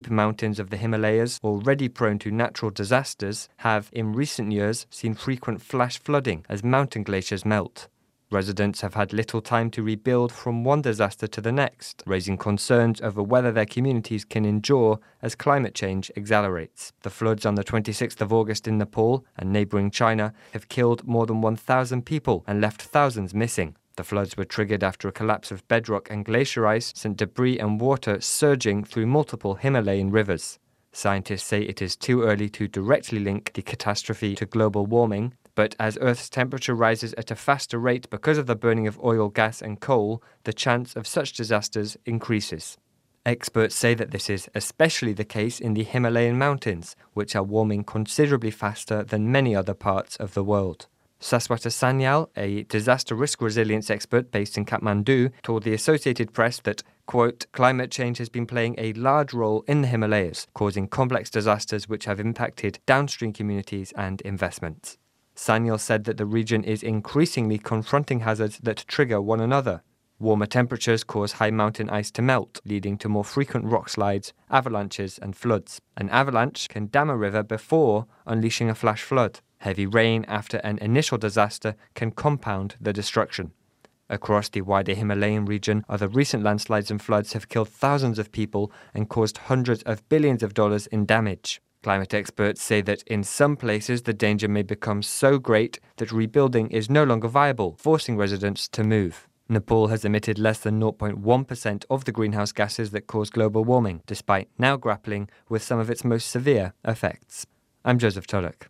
steep mountains of the Himalayas, already prone to natural disasters, have in recent years seen frequent flash flooding as mountain glaciers melt. Residents have had little time to rebuild from one disaster to the next, raising concerns over whether their communities can endure as climate change accelerates. The floods on the 26th of August in Nepal and neighbouring China have killed more than 1,000 people and left thousands missing. The floods were triggered after a collapse of bedrock and glacier ice sent debris and water surging through multiple Himalayan rivers. Scientists say it is too early to directly link the catastrophe to global warming, but as Earth's temperature rises at a faster rate because of the burning of oil, gas and coal, the chance of such disasters increases. Experts say that this is especially the case in the Himalayan mountains, which are warming considerably faster than many other parts of the world. Saswata Sanyal, a disaster risk resilience expert based in Kathmandu, told the Associated Press that, quote, climate change has been playing a large role in the Himalayas, causing complex disasters which have impacted downstream communities and investments. Sanyal said that the region is increasingly confronting hazards that trigger one another. Warmer temperatures cause high mountain ice to melt, leading to more frequent rock slides, avalanches and floods. An avalanche can dam a river before unleashing a flash flood. Heavy rain after an initial disaster can compound the destruction. Across the wider Himalayan region, other recent landslides and floods have killed thousands of people and caused hundreds of billions of dollars in damage. Climate experts say that in some places the danger may become so great that rebuilding is no longer viable, forcing residents to move. Nepal has emitted less than 0.1% of the greenhouse gases that cause global warming, despite now grappling with some of its most severe effects. I'm Joseph Tulloch.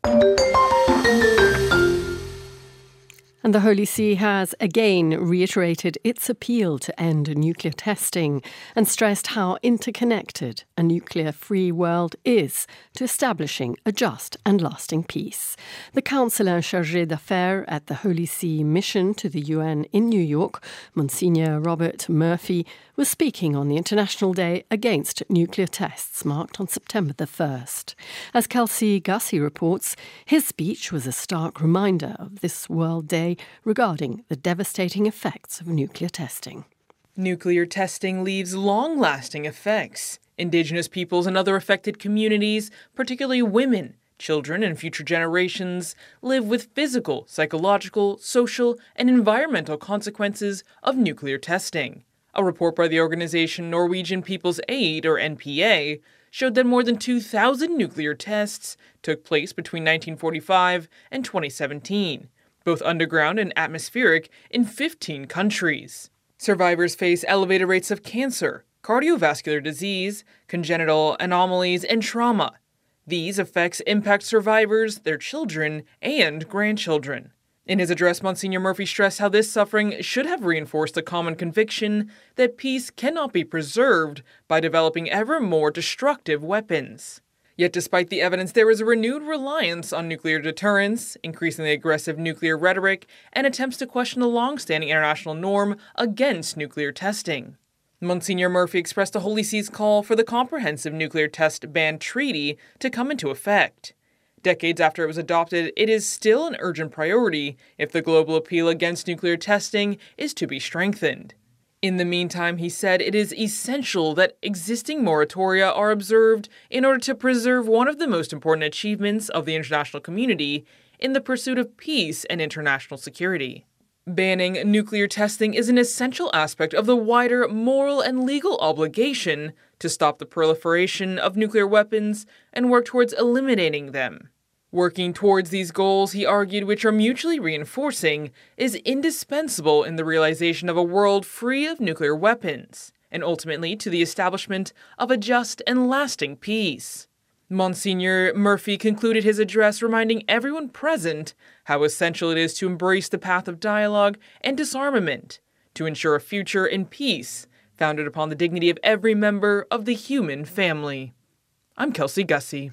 And the Holy See has again reiterated its appeal to end nuclear testing and stressed how interconnected a nuclear-free world is to establishing a just and lasting peace. The Counselor Chargé d'Affaires at the Holy See mission to the UN in New York, Monsignor Robert Murphy, was speaking on the International Day Against Nuclear Tests, marked on September the 1st. As Kelsey Gussie reports, his speech was a stark reminder of this World Day regarding the devastating effects of nuclear testing. Nuclear testing leaves long-lasting effects. Indigenous peoples and other affected communities, particularly women, children, and future generations, live with physical, psychological, social, and environmental consequences of nuclear testing. A report by the organization Norwegian People's Aid, or NPA, showed that more than 2,000 nuclear tests took place between 1945 and 2017, both underground and atmospheric, in 15 countries. Survivors face elevated rates of cancer, cardiovascular disease, congenital anomalies, and trauma. These effects impact survivors, their children, and grandchildren. In his address, Monsignor Murphy stressed how this suffering should have reinforced the common conviction that peace cannot be preserved by developing ever more destructive weapons. Yet despite the evidence, there is a renewed reliance on nuclear deterrence, increasingly aggressive nuclear rhetoric, and attempts to question the long-standing international norm against nuclear testing. Monsignor Murphy expressed the Holy See's call for the Comprehensive Nuclear Test Ban Treaty to come into effect. Decades after it was adopted, it is still an urgent priority if the global appeal against nuclear testing is to be strengthened. In the meantime, he said it is essential that existing moratoria are observed in order to preserve one of the most important achievements of the international community in the pursuit of peace and international security. Banning nuclear testing is an essential aspect of the wider moral and legal obligation to stop the proliferation of nuclear weapons and work towards eliminating them. Working towards these goals, he argued, which are mutually reinforcing, is indispensable in the realization of a world free of nuclear weapons, and ultimately to the establishment of a just and lasting peace. Monsignor Murphy concluded his address reminding everyone present how essential it is to embrace the path of dialogue and disarmament to ensure a future in peace founded upon the dignity of every member of the human family. I'm Kelsey Gussie.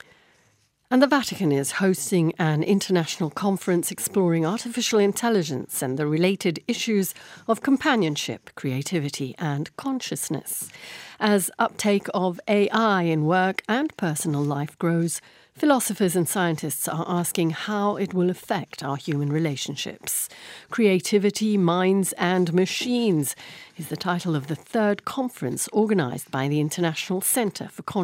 And the Vatican is hosting an international conference exploring artificial intelligence and the related issues of companionship, creativity and consciousness. As uptake of AI in work and personal life grows, philosophers and scientists are asking how it will affect our human relationships. Creativity, Minds and Machines is the title of the third conference organised by the International Centre for